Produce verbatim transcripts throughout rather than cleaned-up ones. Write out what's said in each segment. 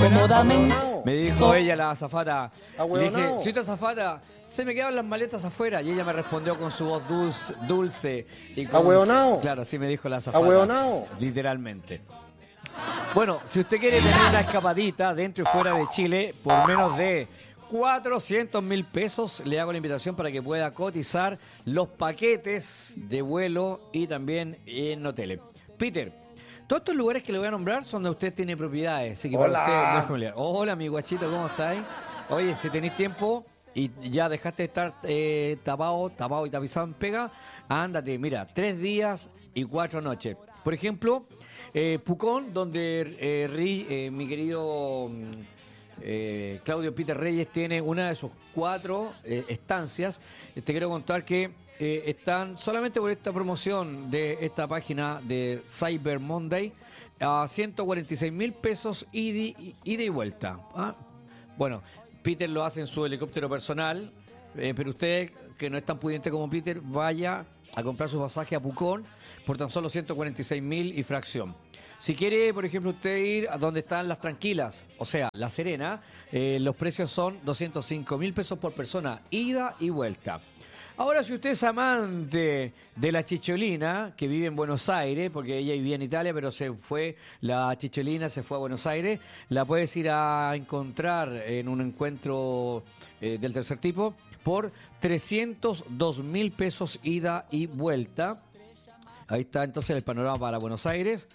cómodamente. Me dijo ella, la azafata. Le dije, Ahueonao. soy tu azafata, se me quedaron las maletas afuera. Y ella me respondió con su voz dulce. dulce y con Ahueonao. Claro, así me dijo la azafata. Ahueonao. Literalmente. Bueno, si usted quiere tener una escapadita dentro y fuera de Chile por menos de cuatrocientos mil pesos, le hago la invitación para que pueda cotizar los paquetes de vuelo y también en hoteles. Peter, todos estos lugares que le voy a nombrar son donde usted tiene propiedades, así que para Hola. usted no es familiar. Hola, mi guachito, ¿cómo estáis? Oye, si tenéis tiempo y ya dejaste de estar eh, tapado, tapado y tapizado en pega, ándate, mira, tres días y cuatro noches. Por ejemplo, eh, Pucón, donde eh, Ri- eh, mi querido mm, eh, Claudio Peter Reyes tiene una de sus cuatro eh, estancias. Te quiero contar que eh, están solamente por esta promoción de esta página de Cyber Monday a ciento cuarenta y seis mil pesos ida y, ida y vuelta. ¿Ah? Bueno, Peter lo hace en su helicóptero personal, eh, pero usted, que no es tan pudiente como Peter, vaya a comprar su pasaje a Pucón por tan solo ciento cuarenta y seis mil y fracción. Si quiere, por ejemplo, usted ir a donde están las Tranquilas, o sea, La Serena, eh, los precios son doscientos cinco mil pesos por persona, ida y vuelta. Ahora, si usted es amante de la chicholina, que vive en Buenos Aires, porque ella vivía en Italia, pero se fue, la chicholina se fue a Buenos Aires, la puedes ir a encontrar en un encuentro eh, del tercer tipo por trescientos dos mil pesos ida y vuelta. Ahí está entonces el panorama para Buenos Aires.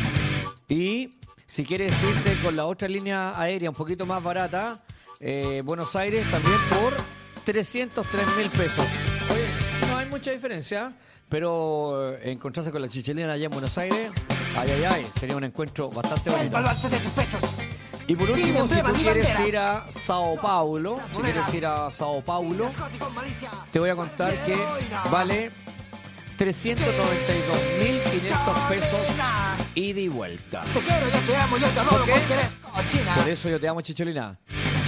Y si quieres irte con la otra línea aérea un poquito más barata, eh, Buenos Aires también por trescientos tres mil pesos. Oye, no hay mucha diferencia, pero eh, encontrarse con la chicholina allá en Buenos Aires, ay, ay, ay, sería un encuentro bastante bonito. Baluarte de tus pechos. Y por Sí, último, si emblema, tú mi quieres bandera. ir a Sao Paulo, si quieres ir a Sao Paulo, te voy a contar que vale trescientos noventa y dos mil quinientos pesos ida y vuelta. Te quiero, yo te amo, yo te adoro ¿Por qué? porque eres cochina. Por eso yo te amo, chicholina.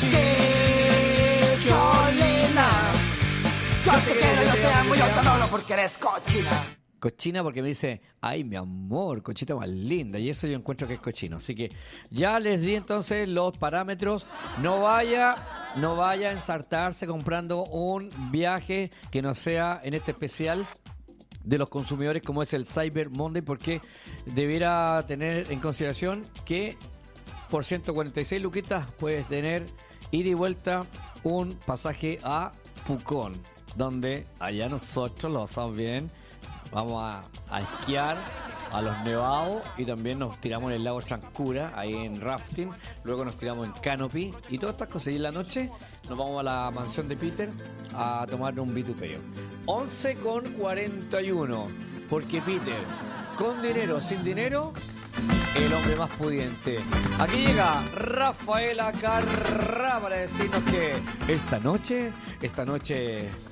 Chicholina. Yo te quiero, yo te amo, yo te adoro porque eres cochina. Cochina porque me dice, ay, mi amor, cochita más linda. Y eso yo encuentro que es cochino. Así que ya les di entonces los parámetros. No vaya, no vaya a ensartarse comprando un viaje que no sea en este especial de los consumidores como es el Cyber Monday, porque debiera tener en consideración que por ciento cuarenta y seis luquitas puedes tener ida y vuelta un pasaje a Pucón, donde allá nosotros lo pasamos bien. Vamos a, a esquiar a los nevados y también nos tiramos en el lago Trancura, ahí en rafting. Luego nos tiramos en canopy y todas estas cosas. Y en la noche nos vamos a la mansión de Peter a tomar un vitupeo. once con cuarenta y uno. Porque Peter, con dinero o sin dinero, el hombre más pudiente. Aquí llega Rafaela Carrá para decirnos que esta noche, esta noche